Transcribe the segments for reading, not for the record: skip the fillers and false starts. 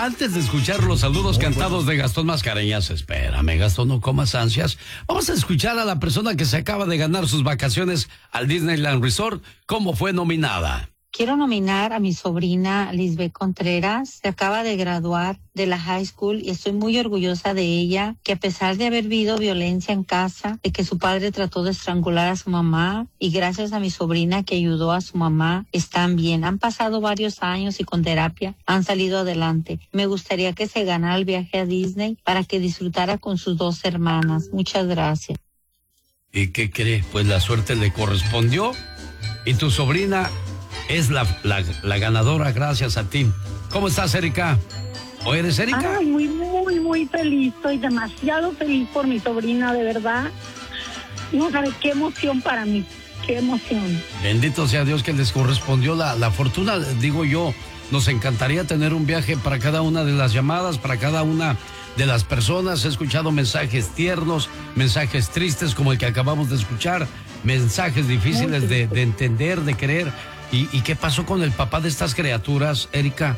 Antes de escuchar los saludos cantados de Gastón Mascareñas, espérame, Gastón, no comas ansias. Vamos a escuchar a la persona que se acaba de ganar sus vacaciones al Disneyland Resort, cómo fue nominada. Quiero nominar a mi sobrina Lisbeth Contreras. Se acaba de graduar de la high school y estoy muy orgullosa de ella, que a pesar de haber vivido violencia en casa, de que su padre trató de estrangular a su mamá, y gracias a mi sobrina que ayudó a su mamá, están bien. Han pasado varios años y con terapia han salido adelante. Me gustaría que se ganara el viaje a Disney para que disfrutara con sus 2 hermanas. Muchas gracias. ¿Y qué cree? Pues la suerte le correspondió y tu sobrina es la ganadora gracias a ti. ¿Cómo estás, Erika? ¿O eres Erika? Ay, muy feliz. Estoy demasiado feliz por mi sobrina, de verdad. No sabes qué emoción para mí. Qué emoción. Bendito sea Dios que les correspondió la fortuna. Digo yo, nos encantaría tener un viaje para cada una de las llamadas, para cada una de las personas. He escuchado mensajes tiernos, mensajes tristes como el que acabamos de escuchar, mensajes difíciles de entender, de creer. ¿Y qué pasó con el papá de estas criaturas, Erika?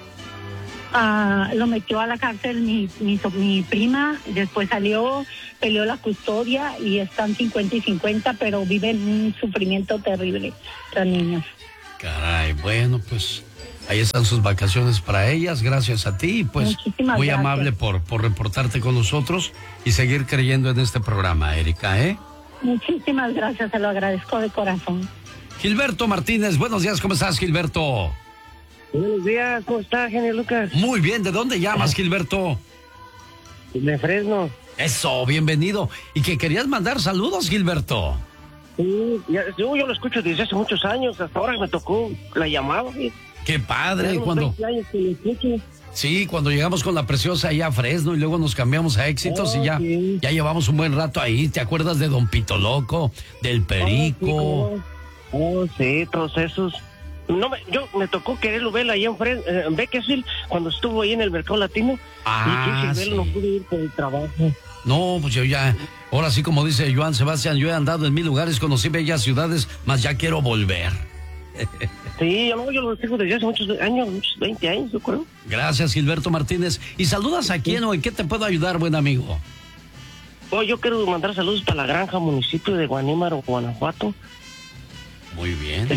Lo metió a la cárcel mi prima, después salió, peleó la custodia y están 50 y 50, pero viven un sufrimiento terrible las niñas. Caray, bueno, pues ahí están sus vacaciones para ellas, gracias a ti, pues muy amable por reportarte con nosotros y seguir creyendo en este programa, Erika, ¿eh? Muchísimas gracias, se lo agradezco de corazón. Gilberto Martínez, buenos días, ¿cómo estás, Gilberto? Buenos días, ¿cómo está, genio Lucas? Muy bien, ¿de dónde llamas, Gilberto? De Fresno. Eso, bienvenido. ¿Y que querías mandar saludos, Gilberto? Sí, yo lo escucho desde hace muchos años, hasta ahora me tocó la llamada. ¿Sí? Qué padre, ya cuando... 20 años que lo escucho. Sí, cuando llegamos con la Preciosa allá a Fresno y luego nos cambiamos a Éxitos y ya llevamos un buen rato ahí. ¿Te acuerdas de Don Pito Loco, del Perico? Sí, todos esos. Yo me tocó quererlo ver allá en Bakersfield cuando estuvo ahí en el Mercado Latino. Y quise verlo, no pude ir por el trabajo. No, pues yo ya, ahora sí como dice Joan Sebastián, yo he andado en 1000 lugares, conocí bellas ciudades, mas ya quiero volver. Sí, yo lo sigo desde hace muchos años, muchos 20 años, yo creo. Gracias, Gilberto Martínez. ¿Y saludas a quién o en qué te puedo ayudar, buen amigo? Yo quiero mandar saludos para la granja, municipio de Guanímaro, Guanajuato. Muy bien.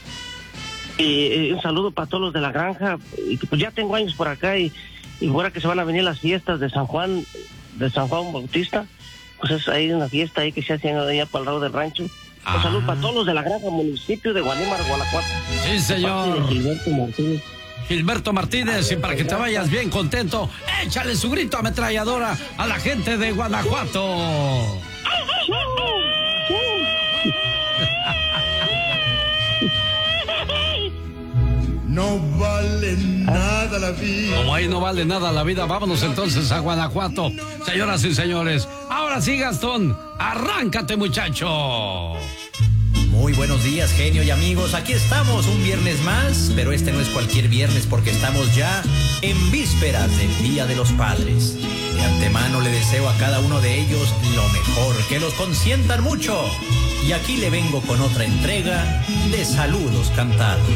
Y un saludo para todos los de la granja. Y pues ya tengo años por acá y ahora que se van a venir las fiestas de San Juan Bautista, pues es ahí una fiesta ahí que se hace allá para el lado del rancho. Un saludo para todos los de la granja, municipio de Guanímaro, Guanajuato. Sí, señor. Gilberto Martínez. Y para que te vayas bien contento, échale su grito ametralladora a la gente de Guanajuato. No vale nada la vida. Como ahí no vale nada la vida, vámonos entonces a Guanajuato. Señoras y señores, ahora sí, Gastón, arráncate, muchacho. Muy buenos días, genio y amigos. Aquí estamos un viernes más, pero este no es cualquier viernes porque estamos ya en vísperas del Día de los Padres. De antemano le deseo a cada uno de ellos lo mejor, que los consientan mucho. Y aquí le vengo con otra entrega de saludos cantados.